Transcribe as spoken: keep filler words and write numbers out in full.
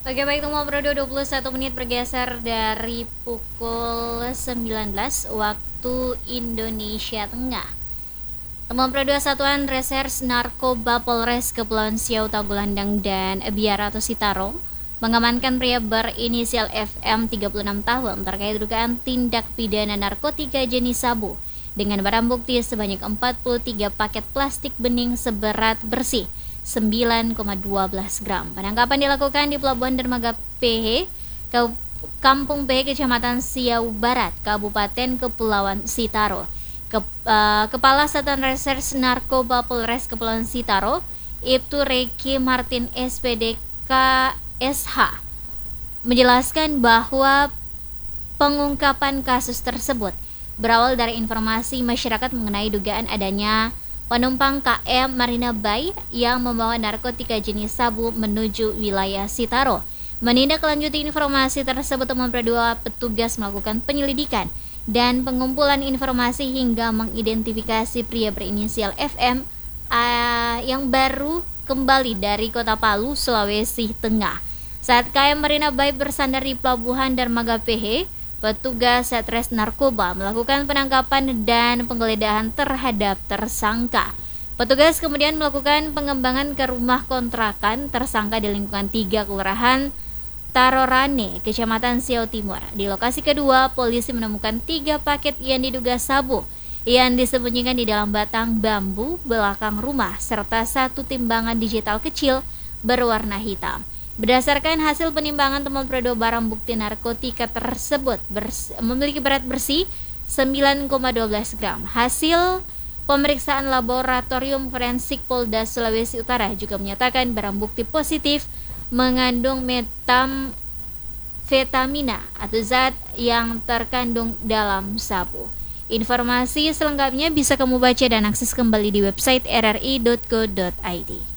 Oke, baik, Temu Prodo dua puluh satu menit bergeser dari pukul sembilan belas waktu Indonesia Tengah. Temuan Prodo Satuan Reserse Narkoba Polres Kepulauan Siau Tagulandang dan Biara atau Sitaro mengamankan pria berinisial F M tiga puluh enam tahun terkait dugaan tindak pidana narkotika jenis sabu dengan barang bukti sebanyak empat puluh tiga paket plastik bening seberat bersih sembilan koma satu dua gram. Penangkapan dilakukan di Pelabuhan Dermaga P H, Kampung P H, Kecamatan Siau Barat, Kabupaten Kepulauan Sitaro. Ke, uh, Kepala Satuan Reserse Narkoba Polres Kepulauan Sitaro, Ibtu Reki Martin S P D K S H, menjelaskan bahwa pengungkapan kasus tersebut berawal dari informasi masyarakat mengenai dugaan adanya penumpang K M Marina Bay yang membawa narkotika jenis sabu menuju wilayah Sitaro. Menindaklanjuti informasi tersebut, temuan berdua petugas melakukan penyelidikan dan pengumpulan informasi hingga mengidentifikasi pria berinisial F M uh, yang baru kembali dari Kota Palu, Sulawesi Tengah. Saat K M Marina Bay bersandar di Pelabuhan Dermaga P H, petugas Satres Narkoba melakukan penangkapan dan penggeledahan terhadap tersangka. Petugas kemudian melakukan pengembangan ke rumah kontrakan tersangka di lingkungan tiga Kelurahan Tarorane, Kecamatan Siau Timur. Di lokasi kedua, polisi menemukan tiga paket yang diduga sabu yang disembunyikan di dalam batang bambu belakang rumah serta satu timbangan digital kecil berwarna hitam. Berdasarkan hasil penimbangan, temuan Prodo barang bukti narkotika tersebut memiliki berat bersih sembilan koma satu dua gram. Hasil pemeriksaan laboratorium forensik Polda Sulawesi Utara juga menyatakan barang bukti positif mengandung metamfetamina atau zat yang terkandung dalam sabu. Informasi selengkapnya bisa kamu baca dan akses kembali di website r r i dot co dot i d.